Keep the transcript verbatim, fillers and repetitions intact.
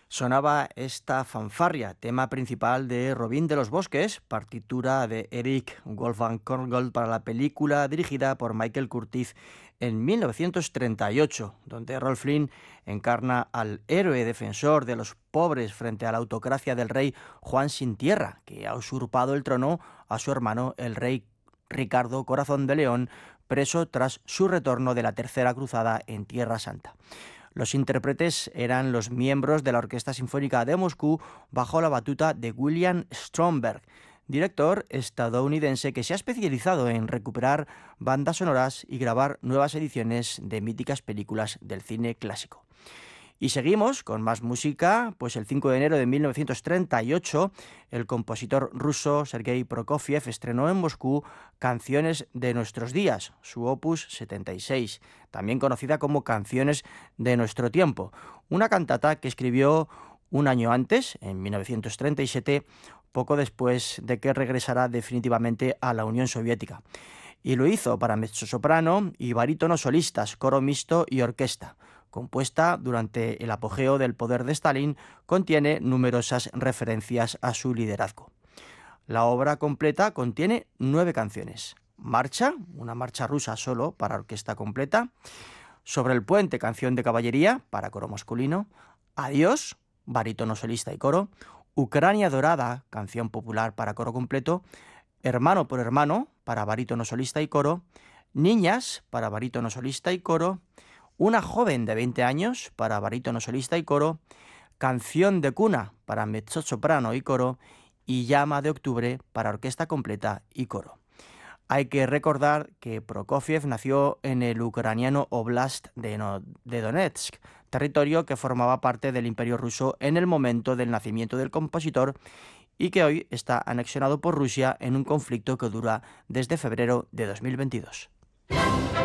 Sonaba esta fanfarria, tema principal de Robin de los Bosques, partitura de Eric Wolfgang Korngold para la película dirigida por Michael Curtiz en mil novecientos treinta y ocho, donde Rolf Flynn encarna al héroe defensor de los pobres frente a la autocracia del rey Juan Sin Tierra, que ha usurpado el trono a su hermano el rey Ricardo Corazón de León, preso tras su retorno de la Tercera Cruzada en Tierra Santa. Los intérpretes eran los miembros de la Orquesta Sinfónica de Moscú bajo la batuta de William Stromberg, director estadounidense que se ha especializado en recuperar bandas sonoras y grabar nuevas ediciones de míticas películas del cine clásico. Y seguimos con más música, pues el cinco de enero de mil novecientos treinta y ocho el compositor ruso Sergei Prokofiev estrenó en Moscú Canciones de nuestros días, su opus setenta y seis, también conocida como Canciones de nuestro tiempo, una cantata que escribió un año antes, en mil novecientos treinta y siete, poco después de que regresara definitivamente a la Unión Soviética. Y lo hizo para mezzosoprano y barítono solistas, coro mixto y orquesta. Compuesta durante el apogeo del poder de Stalin, contiene numerosas referencias a su liderazgo. La obra completa contiene nueve canciones. Marcha, una marcha rusa solo para orquesta completa. Sobre el puente, canción de caballería para coro masculino. Adiós, barítono solista y coro. Ucrania dorada, canción popular para coro completo. Hermano por hermano, para barítono solista y coro. Niñas, para barítono solista y coro. Una joven de veinte años, para barítono solista y coro. Canción de cuna, para mezzosoprano y coro. Y Llama de octubre, para orquesta completa y coro. Hay que recordar que Prokofiev nació en el ucraniano Oblast de, no- de Donetsk, territorio que formaba parte del Imperio ruso en el momento del nacimiento del compositor y que hoy está anexionado por Rusia en un conflicto que dura desde febrero de dos mil veintidós.